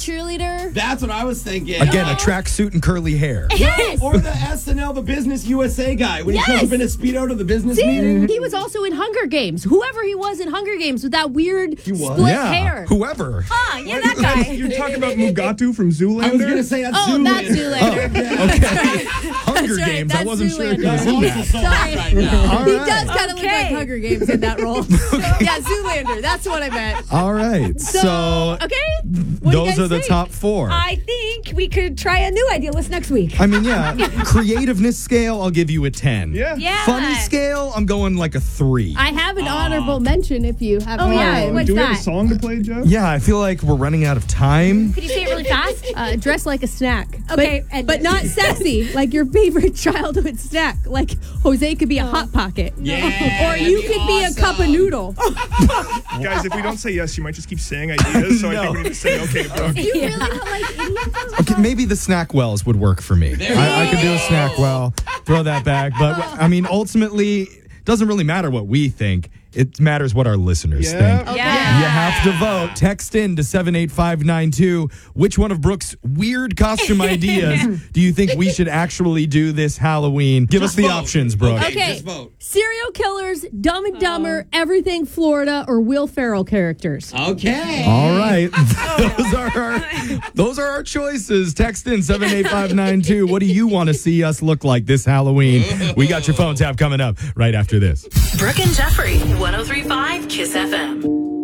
cheerleader. That's what I was thinking. Again, a tracksuit and curly hair. Yes. Or the SNL, the Business USA guy, when he shows up in a Speedo to the business meeting. He was also in Hunger Games. Whoever he was in Hunger Games with that weird split Yeah, hair. whoever. Yeah, that guy. You're talking about Mugatu from Zoolander? I was going to say that's Oh, Zoolander. that's Zoolander. Okay. Hunger That's right, Games. I that's wasn't sure if he Zoolander. was in that. Sorry. Right now. All He right. does kind of look like Hunger Games in that role. Yeah, Zoolander. That's what I meant. All right. So, Okay. What do you those guys are the think? top 4. I think we could try a new idea list next week. I mean, yeah. Creativeness scale, I'll give you a 10. Yeah. Yeah. Funny scale, I'm going like a 3. I have an honorable mention if you have Oh, yeah. time. What's Do we have a that? song to play, Jeff? Yeah, I feel like we're running out of time. Could you say it really fast? Dress like a snack. Okay, But not sexy, like your favorite childhood snack. Like Jose could be a Hot Pocket. Yeah, Or you that'd be could be a cup of noodle. Guys, if we don't say yes, you might just keep saying ideas. So I think we need to say okay, Brooke. You really don't like idioms? Okay, maybe the snack wells would work for me. I could do a snack well, throw that back. But I mean, ultimately, it doesn't really matter what we think. It matters what our listeners Yeah. think. Yeah. You have to vote. Text in to 78592. Which one of Brooke's weird costume ideas do you think we should actually do this Halloween? Give us the vote. options, Brooke. Okay. Just vote. Serial killers, Dumb and Dumber, Everything Florida, or Will Ferrell characters. Okay. All right. Those are our choices. Text in 78592. What do you want to see us look like this Halloween? We got your phone tap coming up right after this. Brooke and Jeffrey, 103.5 Kiss FM.